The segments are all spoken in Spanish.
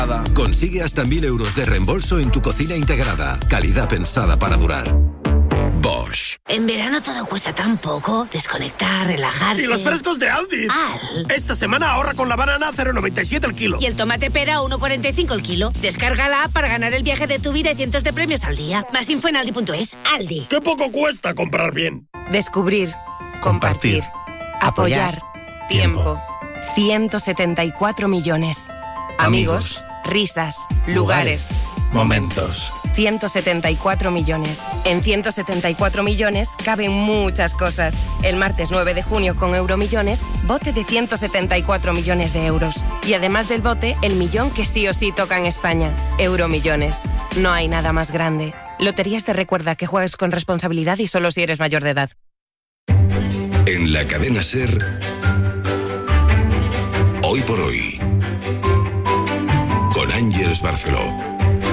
Consigue hasta 1.000 euros de reembolso en tu cocina integrada. Calidad pensada para durar. Bosch. En verano todo cuesta tan poco. Desconectar, relajarse. ¡Y los frescos de Aldi! Esta semana ahorra con la banana a 0,97 el kilo. Y el tomate pera a 1,45 el kilo. Descarga la app para ganar el viaje de tu vida y cientos de premios al día. Más info en aldi.es. Aldi. ¡Qué poco cuesta comprar bien! Descubrir. Compartir. Apoyar. Tiempo. 174 millones. Amigos. Risas. Lugares. Momentos. 174 millones. En 174 millones caben muchas cosas. El martes 9 de junio con Euromillones, bote de 174 millones de euros. Y además del bote, el millón que sí o sí toca en España. Euromillones. No hay nada más grande. Loterías te recuerda que juegues con responsabilidad y solo si eres mayor de edad. En la cadena SER, Hoy por Hoy, con Ángeles Barceló.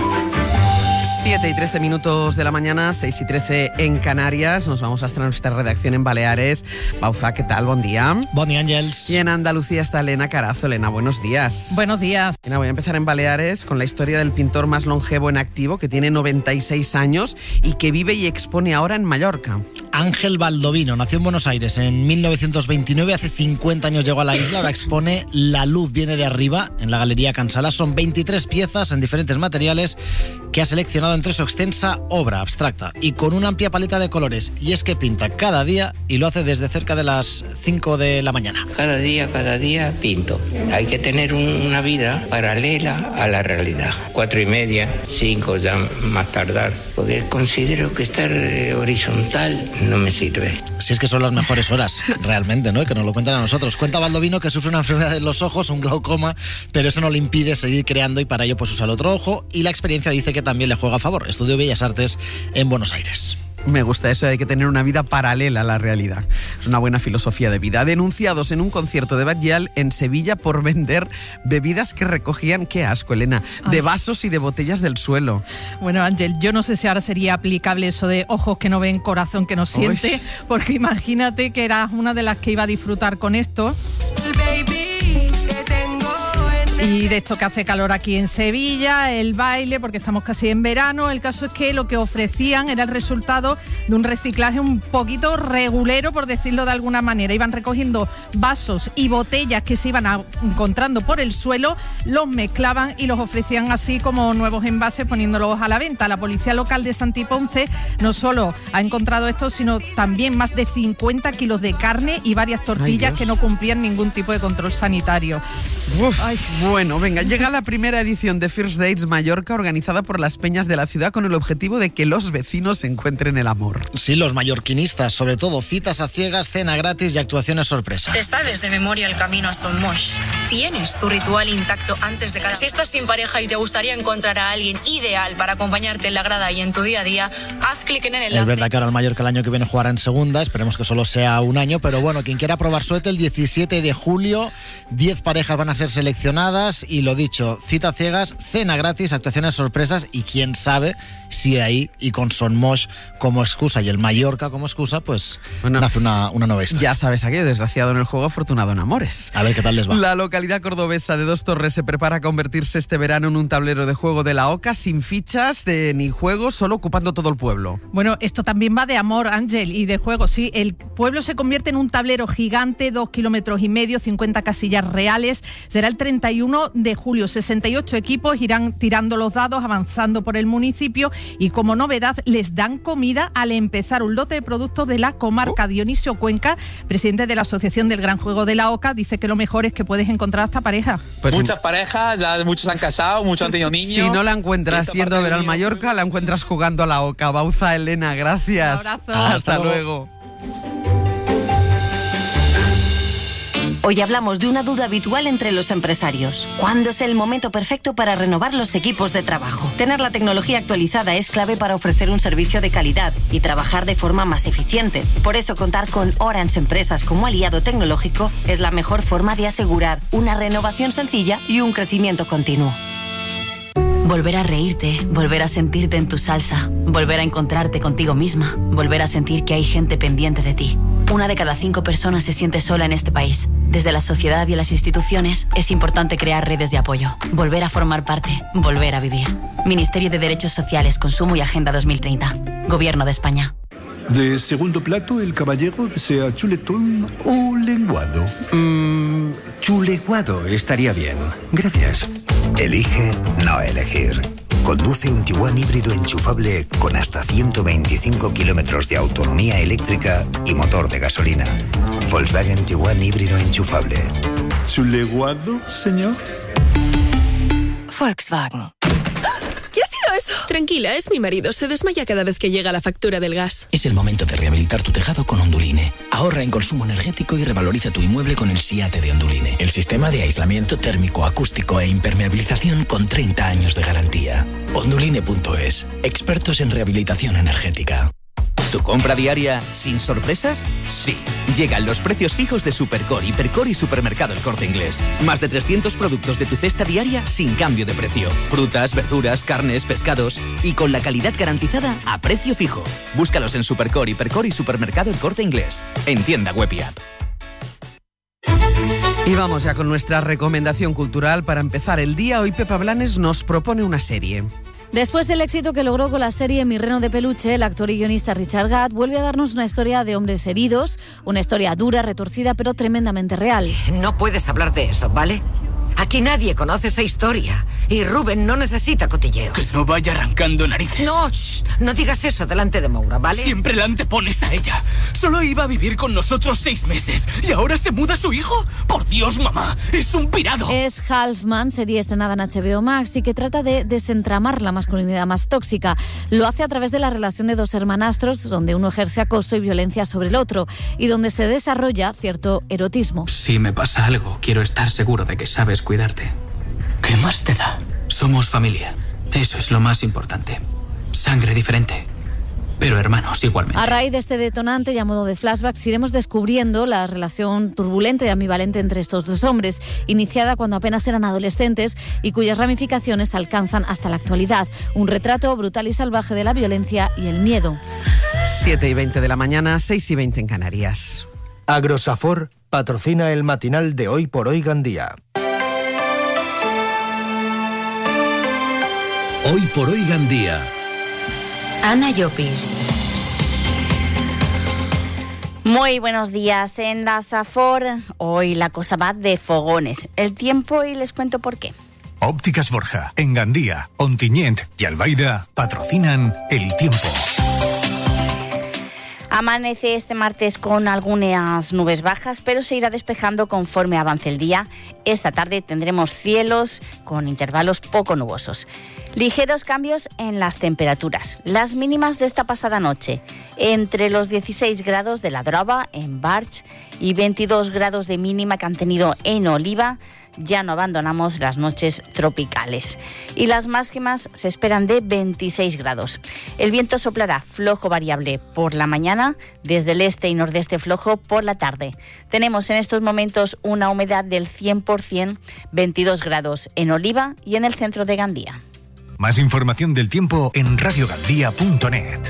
7:13 de la mañana, 6:13 en Canarias. Nos vamos hasta nuestra redacción en Baleares. Bauza, ¿qué tal? Buen día. Buen día, Ángels. Y en Andalucía está Elena Carazo. Elena, buenos días. Buenos días. Elena, voy a empezar en Baleares con la historia del pintor más longevo en activo, que tiene 96 años y que vive y expone ahora en Mallorca. Ángel Baldovino nació en Buenos Aires en 1929, hace 50 años llegó a la isla, ahora expone La luz viene de arriba en la Galería Can Salas. Son 23 piezas en diferentes materiales que ha seleccionado entre su extensa obra abstracta y con una amplia paleta de colores. Y es que pinta cada día y lo hace desde cerca de las 5 de la mañana. Cada día pinto. Hay que tener una vida paralela a la realidad. 4:30, 5 ya más tardar. Porque considero que estar horizontal no me sirve. Si es que son las mejores horas, realmente, ¿no? Que nos lo cuentan a nosotros. Cuenta Baldovino que sufre una enfermedad de los ojos, un glaucoma, pero eso no le impide seguir creando y para ello pues usa el otro ojo y la experiencia dice que también le juega a favor. Estudió Bellas Artes en Buenos Aires. Me gusta eso de que tener una vida paralela a la realidad. Es una buena filosofía de vida. Denunciados en un concierto de Batllal en Sevilla por vender bebidas que recogían, qué asco, Elena, de vasos y de botellas del suelo. Bueno, Ángel, yo no sé si ahora sería aplicable eso de ojos que no ven, corazón que no siente, porque imagínate que eras una de las que iba a disfrutar con esto. Y de esto que hace calor aquí en Sevilla, el baile, porque estamos casi en verano. El caso es que lo que ofrecían era el resultado de un reciclaje un poquito regulero, por decirlo de alguna manera. Iban recogiendo vasos y botellas que se iban encontrando por el suelo, los mezclaban y los ofrecían así como nuevos envases, poniéndolos a la venta. La policía local de Santiponce no solo ha encontrado esto, sino también más de 50 kilos de carne y varias tortillas que no cumplían ningún tipo de control sanitario. Bueno, venga, llega la primera edición de First Dates Mallorca, organizada por las peñas de la ciudad con el objetivo de que los vecinos encuentren el amor. Sí, los mallorquinistas, sobre todo citas a ciegas, cena gratis y actuaciones sorpresa. Te sabes de memoria el camino hasta un mosh. Tienes tu ritual intacto antes de cada... Si estás sin pareja y te gustaría encontrar a alguien ideal para acompañarte en la grada y en tu día a día, haz clic en el enlace. Es verdad que ahora el Mallorca el año que viene jugará en segunda, esperemos que solo sea un año, pero bueno, quien quiera probar suerte, el 17 de julio, 10 parejas van a ser seleccionadas y lo dicho, cita ciegas, cena gratis, actuaciones sorpresas y quién sabe si de ahí y con Son Mosh como excusa y el Mallorca como excusa, pues nace una nueva historia. Ya sabes aquello, desgraciado en el juego, afortunado en amores. A ver qué tal les va. La localidad cordobesa de Dos Torres se prepara a convertirse este verano en un tablero de juego de la OCA sin fichas ni juegos, solo ocupando todo el pueblo. Bueno, esto también va de amor, Ángel, y de juego, sí. El pueblo se convierte en un tablero gigante, 2,5 kilómetros, 50 casillas reales. Será el 31 de julio. 68 equipos irán tirando los dados, avanzando por el municipio y como novedad les dan comida al empezar, un lote de productos de la comarca. Dionisio Cuenca, presidente de la Asociación del Gran Juego de la OCA, dice que lo mejor es que puedes encontrar hasta pareja. Pues muchas parejas, ya muchos han casado, muchos han tenido niños. Si no la encuentras yendo a ver al Mallorca, la encuentras jugando a la OCA. Bauza, Elena, gracias. Un abrazo. Hasta luego. Hoy hablamos de una duda habitual entre los empresarios. ¿Cuándo es el momento perfecto para renovar los equipos de trabajo? Tener la tecnología actualizada es clave para ofrecer un servicio de calidad y trabajar de forma más eficiente. Por eso contar con Orange Empresas como aliado tecnológico es la mejor forma de asegurar una renovación sencilla y un crecimiento continuo. Volver a reírte, volver a sentirte en tu salsa, volver a encontrarte contigo misma, volver a sentir que hay gente pendiente de ti. 1 de cada 5 personas se siente sola en este país. Desde la sociedad y las instituciones es importante crear redes de apoyo, volver a formar parte, volver a vivir. Ministerio de Derechos Sociales, Consumo y Agenda 2030. Gobierno de España. De segundo plato, el caballero desea chuletón o lenguado. Chuleguado estaría bien. Gracias. Elige no elegir. Conduce un Tiguan híbrido enchufable con hasta 125 kilómetros de autonomía eléctrica y motor de gasolina. Volkswagen Tiguan híbrido enchufable. ¿Chuleguado, señor? Volkswagen. ¿Qué ha sido eso? Tranquila, es mi marido. Se desmaya cada vez que llega la factura del gas. Es el momento de rehabilitar tu tejado con Onduline. Ahorra en consumo energético y revaloriza tu inmueble con el SIATE de Onduline. El sistema de aislamiento térmico, acústico e impermeabilización con 30 años de garantía. Onduline.es. Expertos en rehabilitación energética. ¿Tu compra diaria sin sorpresas? Sí. Llegan los precios fijos de Supercore, Hipercore y Supermercado El Corte Inglés. Más de 300 productos de tu cesta diaria sin cambio de precio. Frutas, verduras, carnes, pescados y con la calidad garantizada a precio fijo. Búscalos en Supercore, Hipercore y Supermercado El Corte Inglés. En tienda web y app. Y vamos ya con nuestra recomendación cultural para empezar el día. Hoy Pepa Blanes nos propone una serie. Después del éxito que logró con la serie Mi reno de peluche, el actor y guionista Richard Gadd vuelve a darnos una historia de hombres heridos, una historia dura, retorcida, pero tremendamente real. No puedes hablar de eso, ¿vale? Aquí nadie conoce esa historia y Rubén no necesita cotilleos. Que no vaya arrancando narices. No, no digas eso delante de Moura, ¿vale? Siempre la antepones a ella. Solo iba a vivir con nosotros 6 meses y ahora se muda su hijo. Por Dios, mamá, es un pirado. Es Halfman, serie estrenada en HBO Max y que trata de desentramar la masculinidad más tóxica. Lo hace a través de la relación de 2 hermanastros donde uno ejerce acoso y violencia sobre el otro y donde se desarrolla cierto erotismo. Si me pasa algo, quiero estar seguro de que sabes cuidarte. ¿Qué más te da? Somos familia. Eso es lo más importante. Sangre diferente, pero hermanos igualmente. A raíz de este detonante y a modo de flashbacks iremos descubriendo la relación turbulenta y ambivalente entre estos 2 hombres, iniciada cuando apenas eran adolescentes y cuyas ramificaciones alcanzan hasta la actualidad. Un retrato brutal y salvaje de la violencia y el miedo. 7:20 de la mañana, 6:20 en Canarias. Agrosafor patrocina el matinal de Hoy por Hoy Gandía. Hoy por Hoy Gandía. Ana Llopis. Muy buenos días. En la Safor, hoy la cosa va de fogones. El tiempo y les cuento por qué. Ópticas Borja, en Gandía, Ontinyent y Albaida patrocinan el tiempo. Amanece este martes con algunas nubes bajas, pero se irá despejando conforme avance el día. Esta tarde tendremos cielos con intervalos poco nubosos. Ligeros cambios en las temperaturas. Las mínimas de esta pasada noche, entre los 16 grados de La Droba, en Barch, y 22 grados de mínima que han tenido en Oliva. Ya no abandonamos las noches tropicales. Y las máximas se esperan de 26 grados. El viento soplará flojo variable por la mañana, desde el este y nordeste flojo por la tarde. Tenemos en estos momentos una humedad del 100%, 22 grados en Oliva y en el centro de Gandía. Más información del tiempo en radiogandía.net.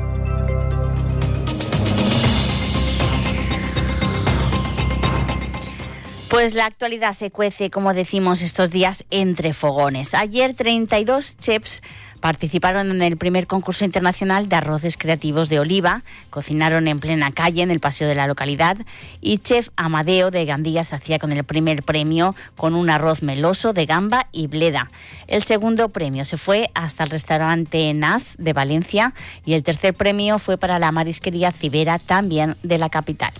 Pues la actualidad se cuece, como decimos estos días, entre fogones. Ayer 32 chefs participaron en el primer concurso internacional de arroces creativos de Oliva, cocinaron en plena calle en el paseo de la localidad y chef Amadeo de Gandía se hacía con el primer premio con un arroz meloso de gamba y bleda. El segundo premio se fue hasta el restaurante Nas de Valencia y el tercer premio fue para la marisquería Cibera, también de la capital.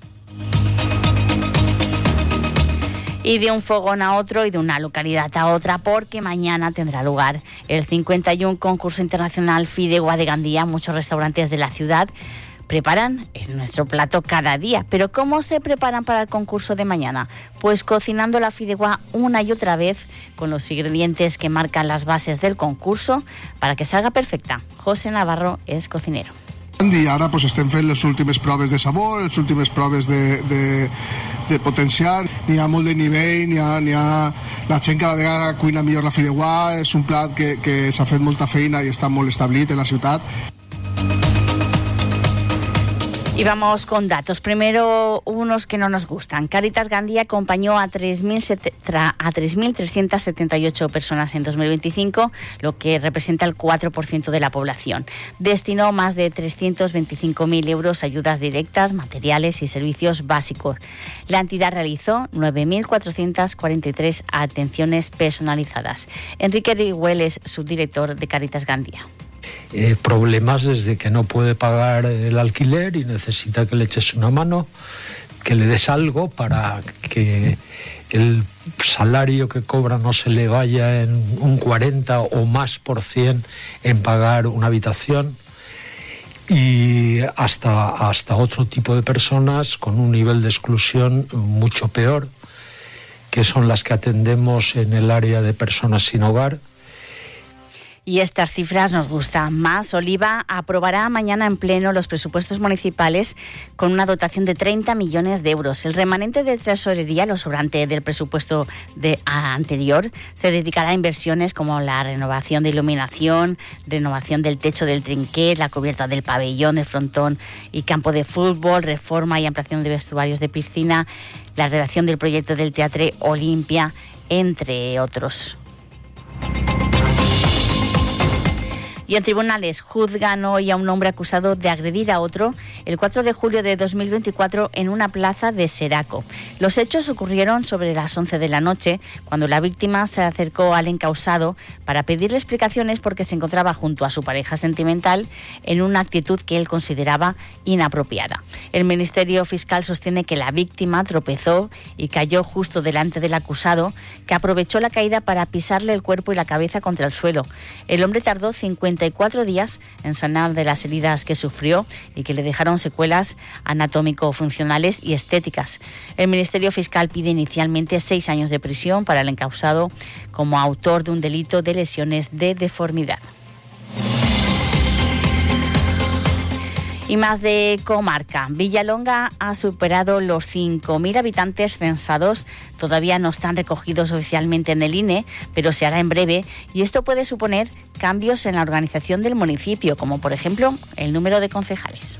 Y de un fogón a otro y de una localidad a otra, porque mañana tendrá lugar el 51 concurso internacional Fideuá de Gandía. Muchos restaurantes de la ciudad preparan nuestro plato cada día. Pero ¿cómo se preparan para el concurso de mañana? Pues cocinando la fideuá una y otra vez con los ingredientes que marcan las bases del concurso para que salga perfecta. José Navarro és cocinero. I ara pues, estem fent les últimes proves de sabor, les últimes proves de potenciar. N'hi ha molt de nivell, n'hi ha la gent cada vegada cuina millor la fideuà, és un plat que s'ha fet molta feina i està molt establit en la ciutat. Y vamos con datos. Primero, unos que no nos gustan. Cáritas Gandía acompañó a 3.378 personas en 2025, lo que representa el 4% de la población. Destinó más de 325.000 euros a ayudas directas, materiales y servicios básicos. La entidad realizó 9.443 atenciones personalizadas. Enrique Riguel es subdirector de Cáritas Gandía. Problemas desde que no puede pagar el alquiler y necesita que le eches una mano, que le des algo para que el salario que cobra no se le vaya en un 40 o más % en pagar una habitación, y hasta otro tipo de personas con un nivel de exclusión mucho peor, que son las que atendemos en el área de personas sin hogar. Y estas cifras nos gustan más. Oliva aprobará mañana en pleno los presupuestos municipales con una dotación de 30 millones de euros. El remanente de tesorería, lo sobrante del presupuesto anterior, se dedicará a inversiones como la renovación de iluminación, renovación del techo del trinquet, la cubierta del pabellón, del frontón y campo de fútbol, reforma y ampliación de vestuarios de piscina, la redacción del proyecto del Teatre Olimpia, entre otros. Y en tribunales juzgan hoy a un hombre acusado de agredir a otro el 4 de julio de 2024 en una plaza de Seraco. Los hechos ocurrieron sobre las 11 de la noche, cuando la víctima se acercó al encausado para pedirle explicaciones porque se encontraba junto a su pareja sentimental en una actitud que él consideraba inapropiada. El Ministerio Fiscal sostiene que la víctima tropezó y cayó justo delante del acusado, que aprovechó la caída para pisarle el cuerpo y la cabeza contra el suelo. El hombre tardó 54 días en sanar de las heridas que sufrió y que le dejaron secuelas anatómico-funcionales y estéticas. El Ministerio Fiscal pide inicialmente 6 años de prisión para el encausado como autor de un delito de lesiones de deformidad. Y más de comarca. Villalonga ha superado los 5.000 habitantes censados. Todavía no están recogidos oficialmente en el INE, pero se hará en breve, y esto puede suponer cambios en la organización del municipio, como por ejemplo el número de concejales.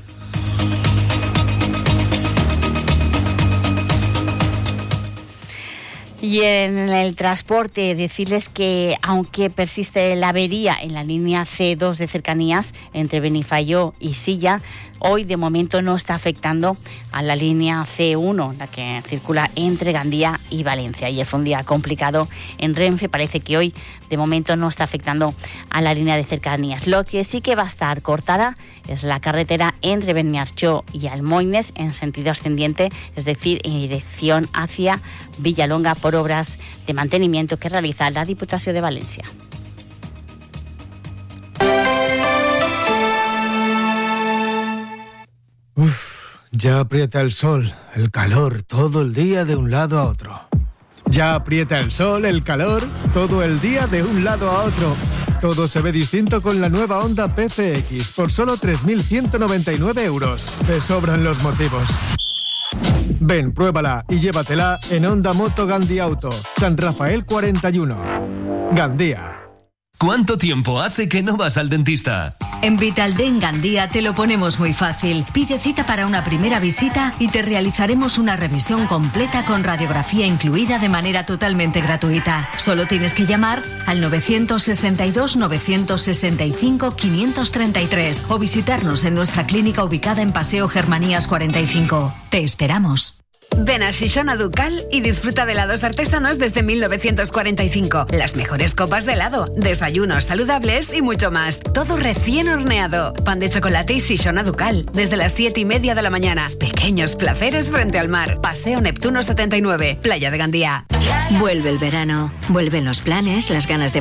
Y en el transporte, decirles que aunque persiste la avería en la línea C2 de cercanías entre Benifayó y Silla, hoy de momento no está afectando a la línea C1, la que circula entre Gandía y Valencia. Y fue un día complicado en Renfe, parece que hoy de momento no está afectando a la línea de cercanías. Lo que sí que va a estar cortada es la carretera entre Beniarjó y Almoines en sentido ascendiente, es decir, en dirección hacia Villalonga, por obras de mantenimiento que realiza la Diputación de Valencia. Ya aprieta el sol, el calor, todo el día de un lado a otro. Ya aprieta el sol, el calor, todo el día de un lado a otro. Todo se ve distinto con la nueva Honda PCX por solo 3.199 euros. Te sobran los motivos. Ven, pruébala y llévatela en Honda Moto Gandía Auto, San Rafael 41. Gandía. ¿Cuánto tiempo hace que no vas al dentista? En Vitaldent Gandía te lo ponemos muy fácil. Pide cita para una primera visita y te realizaremos una revisión completa con radiografía incluida de manera totalmente gratuita. Solo tienes que llamar al 962 965 533 o visitarnos en nuestra clínica ubicada en Paseo Germanías 45. Te esperamos. Ven a Shishona Ducal y disfruta de helados artesanos desde 1945. Las mejores copas de helado, desayunos saludables y mucho más. Todo recién horneado. Pan de chocolate y Shishona Ducal. Desde las 7:30 de la mañana. Pequeños placeres frente al mar. Paseo Neptuno 79, Playa de Gandía. Vuelve el verano. Vuelven los planes, las ganas de